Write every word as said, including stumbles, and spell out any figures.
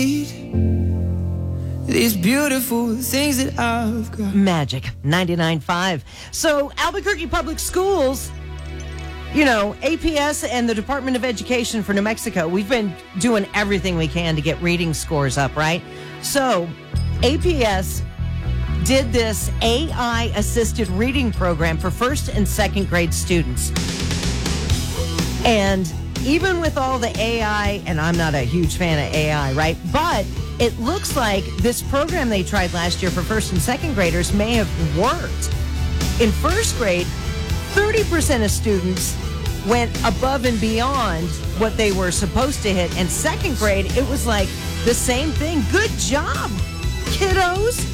need these beautiful things that I've got. Magic ninety-nine point five. So Albuquerque Public Schools, you know, A P S and the Department of Education for New Mexico, we've been doing everything we can to get reading scores up, right? So A P S did this A I-assisted reading program for first and second grade students. And even with all the A I, and I'm not a huge fan of A I, right? But it looks like this program they tried last year for first and second graders may have worked. In first grade, thirty percent of students went above and beyond what they were supposed to hit. And second grade, it was like the same thing. Good job, kiddos.